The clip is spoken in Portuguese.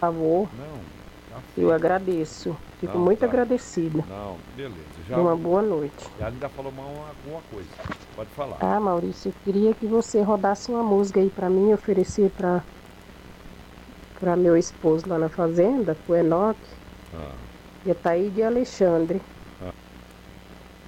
favor. Não, tá Eu feito. agradeço. Fico Não, muito tá. agradecida. Não, beleza. Já, Uma boa noite. já ainda falou mal alguma coisa. Pode falar. Ah, Maurício, eu queria que você rodasse uma música aí pra mim, oferecer para meu esposo lá na fazenda, pro Enoque, Ah. e a Taíde e Alexandre.